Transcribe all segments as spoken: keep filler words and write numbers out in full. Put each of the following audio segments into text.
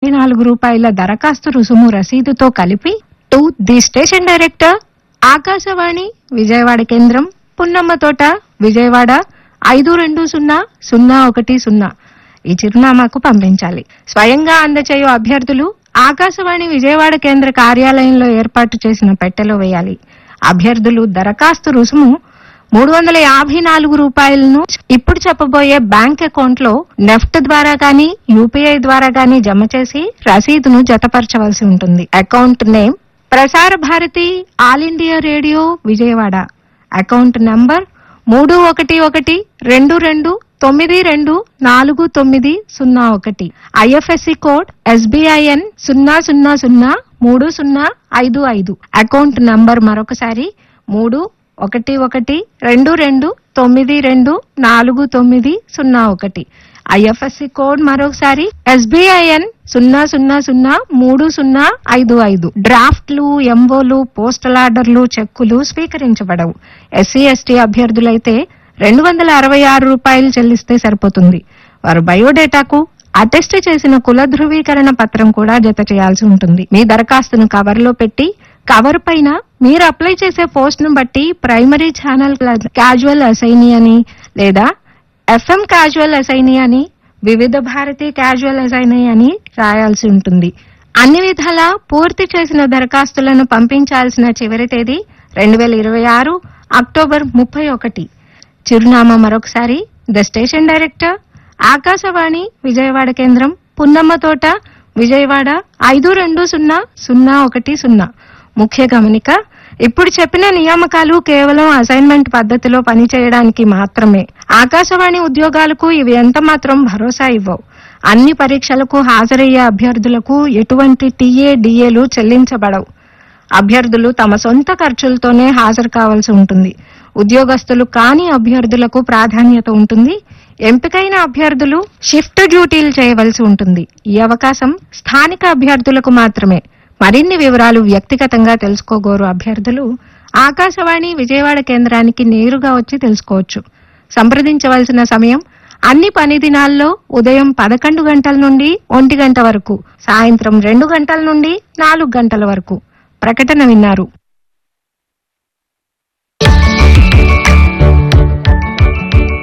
యాభై నాలుగు రూపాయల దరఖాస్తు రుసుము రసీదుతో కలిపి to the station director, Akashvani Vijayawada కేంద్రం, పున్నమ్మ తోట, విజయవాడ ఐదు రెండు సున్నా సున్నా ఒకటి సున్నా ఈ చిరునామాకు పంపించాలి. స్వయంగా అందచేయు అభ్యర్థులు ఆకాశవాణి విజయవాడ కేంద్ర కార్యాలయంలో ఏర్పాటు చేసిన పెట్టెలో వేయాలి. అభ్యర్థులు దరఖాస్తు రుసుము మూడు వందల యాభై నాలుగు రూపాయలను ఇప్పుడు చెప్పబోయే బ్యాంక్ అకౌంట్ లో నెఫ్ట్ ద్వారా గానీ యూపీఐ ద్వారా గానీ జమ చేసి రసీదును జతపరచవలసి ఉంటుంది. Account name Prasar Bharati all India radio Vijayawada. Account number మూడు ఒకటి ఒకటి రెండు రెండు తొమ్మిది రెండు నాలుగు తొమ్మిది సున్నా ఒకటి. ఐఎఫ్ఎస్సి కోడ్ ఎస్బీఐఎన్ సున్నా సున్నా సున్నా మూడు సున్నా ఐదు ఐదు. అకౌంట్ నంబర్ మరొకసారి మూడు ఒకటి ఒకటి రెండు రెండు తొమ్మిది రెండు నాలుగు తొమ్మిది సున్నా ఒకటి. ఐఎఫ్ఎస్సి కోడ్ మరొకసారి ఎస్బీఐఎన్ సున్నా సున్నా సున్నా మూడు సున్నా ఐదు ఐదు. డ్రాఫ్ట్లు, ఎంఓలు, పోస్టల్ ఆర్డర్లు, చెక్కులు స్వీకరించబడవు. ఎస్సీ ఎస్టీ అభ్యర్థులైతే రెండు వందల అరవై ఆరు రూపాయలు చెల్లిస్తే సరిపోతుంది. వారు బయోడేటాకు అటెస్ట్ చేసిన కుల ధృవీకరణ పత్రం కూడా జత చేయాల్సి ఉంటుంది. మీ దరఖాస్తును కవర్లో పెట్టి కవర్ పైన మీరు అప్లై చేసే పోస్ట్ ను బట్టి ప్రైమరీ ఛానల్ క్యాజువల్ అసైనీ అని లేదా ఎఫ్ఎం క్యాజువల్ అసైనీ అని వివిధ భారతి క్యాజువల్ అసైనీ అని రాయాల్సి ఉంటుంది. అన్ని విధాలా పూర్తి చేసిన దరఖాస్తులను పంపించాల్సిన చివరి తేదీ రెండు వేల ఇరవై ఆరు అక్టోబర్ ముప్పై ఒకటి. చిరునామా మరొకసారి the station director, Akashvani Vijayawada కేంద్రం, పున్నమ్మ తోట, విజయవాడ ఐదు రెండు సున్నా సున్నా ఒకటి సున్నా. ముఖ్య గమనిక, ఇప్పుడు చెప్పిన నియామకాలు కేవలం అసైన్మెంట్ పద్ధతిలో పనిచేయడానికి మాత్రమే. ఆకాశవాణి ఉద్యోగాలకు ఇవి ఎంత మాత్రం భరోసా ఇవ్వవు. అన్ని పరీక్షలకు హాజరయ్యే అభ్యర్థులకు ఎటువంటి టీఏ డిఏలు చెల్లించబడవు. అభ్యర్థులు తమ సొంత ఖర్చులతోనే హాజరు కావాల్సి ఉంటుంది. ఉద్యోగస్తులు కాని అభ్యర్థులకు ప్రాధాన్యత ఉంటుంది. ఎంపికైన అభ్యర్థులు షిఫ్ట్ డ్యూటీలు చేయవలసి ఉంటుంది. ఈ అవకాశం స్థానిక అభ్యర్థులకు మాత్రమే. మరిన్ని వివరాలు వ్యక్తిగతంగా తెలుసుకోగోరు అభ్యర్థులు ఆకాశవాణి విజయవాడ కేంద్రానికి నేరుగా వచ్చి తెలుసుకోవచ్చు. సంప్రదించవలసిన సమయం అన్ని పని దినాల్లో ఉదయం పదకొండు గంటల నుండి ఒంటి గంట వరకు, సాయంత్రం రెండు గంటల నుండి నాలుగు గంటల వరకు. ప్రకటన విన్నారు.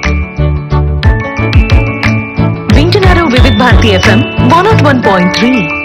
వింటున్నారు వివిధ Bharati FM one not one point three.